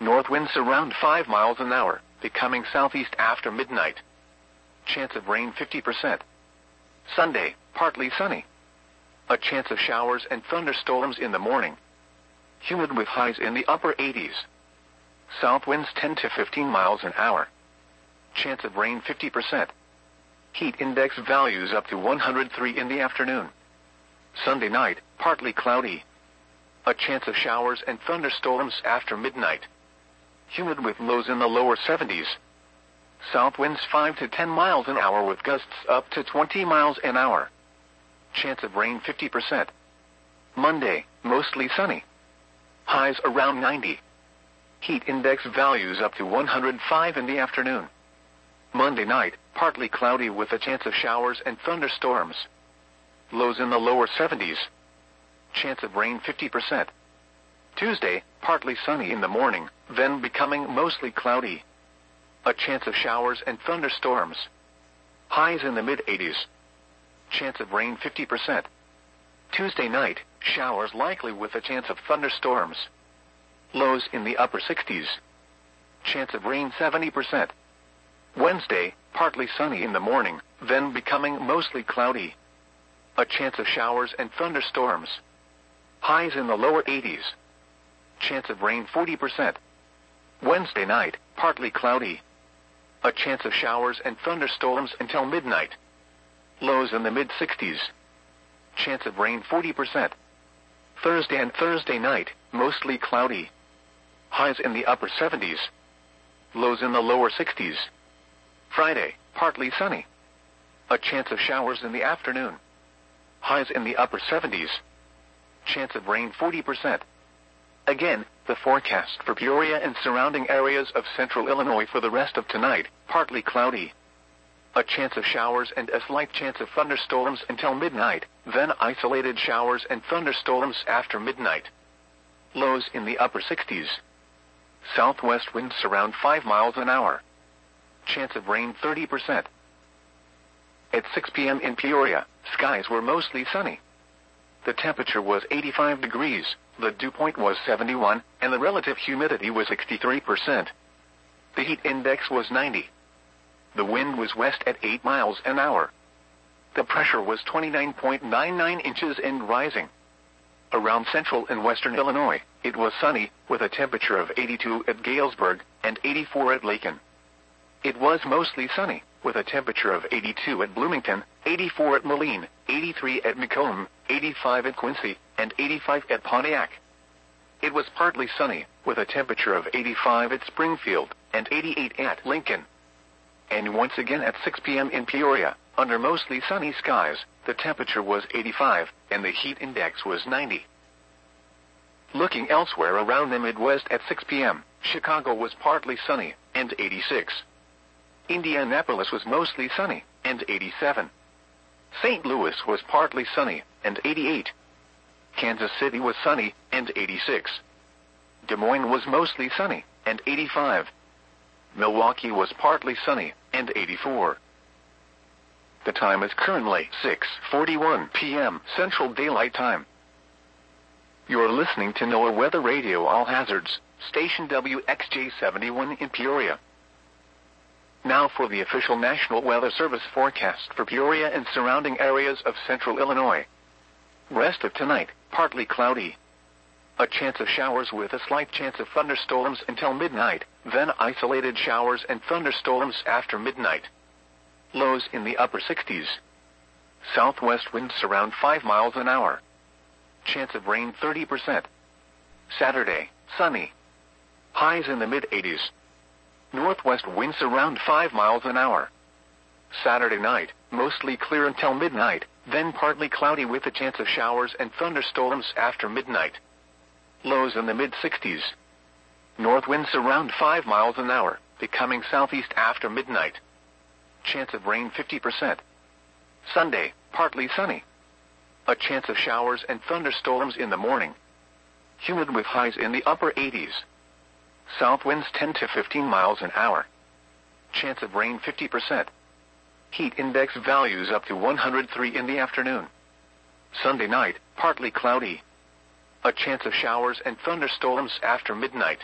North winds around 5 miles an hour, becoming southeast after midnight. Chance of rain 50%. Sunday, partly sunny. A chance of showers and thunderstorms in the morning. Humid with highs in the upper 80s. South winds 10 to 15 miles an hour. Chance of rain 50%. Heat index values up to 103 in the afternoon. Sunday night, partly cloudy. A chance of showers and thunderstorms after midnight. Humid with lows in the lower 70s. South winds 5 to 10 miles an hour with gusts up to 20 miles an hour. Chance of rain 50%. Monday, mostly sunny. Highs around 90. Heat index values up to 105 in the afternoon. Monday night, partly cloudy with a chance of showers and thunderstorms. Lows in the lower 70s. Chance of rain 50%. Tuesday, partly sunny in the morning, then becoming mostly cloudy. A chance of showers and thunderstorms. Highs in the mid-80s. Chance of rain 50%. Tuesday night, showers likely with a chance of thunderstorms. Lows in the upper 60s. Chance of rain 70%. Wednesday, partly sunny in the morning, then becoming mostly cloudy. A chance of showers and thunderstorms. Highs in the lower 80s. Chance of rain 40%. Wednesday night, partly cloudy. A chance of showers and thunderstorms until midnight. Lows in the mid-60s. Chance of rain 40%. Thursday and Thursday night, mostly cloudy. Highs in the upper 70s. Lows in the lower 60s. Friday, partly sunny. A chance of showers in the afternoon. Highs in the upper 70s. Chance of rain 40%. Again, the forecast for Peoria and surrounding areas of central Illinois for the rest of tonight, partly cloudy. A chance of showers and a slight chance of thunderstorms until midnight, then isolated showers and thunderstorms after midnight. Lows in the upper 60s. Southwest winds around 5 miles an hour. Chance of rain 30%. At 6 p.m. in Peoria, skies were mostly sunny. The temperature was 85 degrees, the dew point was 71, and the relative humidity was 63%. The heat index was 90. The wind was west at 8 miles an hour. The pressure was 29.99 inches and rising. Around central and western Illinois, it was sunny, with a temperature of 82 at Galesburg and 84 at Lakin. It was mostly sunny, with a temperature of 82 at Bloomington, 84 at Moline, 83 at Macomb, 85 at Quincy, and 85 at Pontiac. It was partly sunny, with a temperature of 85 at Springfield, and 88 at Lincoln. And once again at 6 p.m. in Peoria, under mostly sunny skies, the temperature was 85, and the heat index was 90. Looking elsewhere around the Midwest at 6 p.m., Chicago was partly sunny, and 86. Indianapolis was mostly sunny, and 87. St. Louis was partly sunny, and 88. Kansas City was sunny, and 86. Des Moines was mostly sunny, and 85. Milwaukee was partly sunny, and 84. The time is currently 6:41 p.m. Central Daylight Time. You're listening to NOAA Weather Radio All Hazards, station WXJ71 in Peoria. Now for the official National Weather Service forecast for Peoria and surrounding areas of central Illinois. Rest of tonight, partly cloudy. A chance of showers with a slight chance of thunderstorms until midnight, then isolated showers and thunderstorms after midnight. Lows in the upper 60s. Southwest winds around 5 miles an hour. Chance of rain 30%. Saturday, sunny. Highs in the mid-80s. Northwest winds around 5 miles an hour. Saturday night, mostly clear until midnight, then partly cloudy with a chance of showers and thunderstorms after midnight. Lows in the mid-60s. North winds around 5 miles an hour, becoming southeast after midnight. Chance of rain 50%. Sunday, partly sunny. A chance of showers and thunderstorms in the morning. Humid with highs in the upper 80s. South winds 10 to 15 miles an hour. Chance of rain 50%. Heat index values up to 103 in the afternoon. Sunday night, partly cloudy. A chance of showers and thunderstorms after midnight.